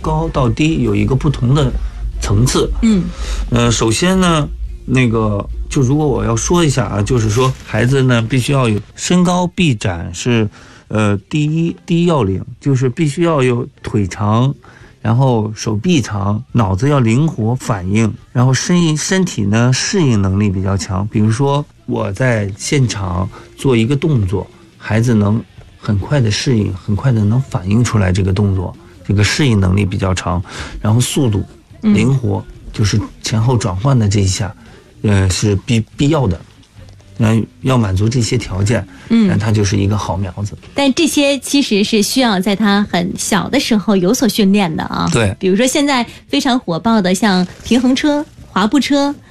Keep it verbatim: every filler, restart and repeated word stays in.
高到低有一个不同的层次。 嗯， 呃，首先呢，那个就如果我要说一下啊，就是说孩子呢必须要有身高臂展是呃第一第一要领，就是必须要有腿长，然后手臂长，脑子要灵活反应，然后身身体呢适应能力比较强。比如说我在现场做一个动作，孩子能很快的适应，很快的能反应出来这个动作，这个适应能力比较长，然后速度灵活，嗯、就是前后转换的这一下，呃是必必要的。嗯，要满足这些条件，嗯，他就是一个好苗子。 但这些其实是需要在他很小的时候有所训练的啊。 对， 比如说现在非常火爆的像平衡车、滑步车，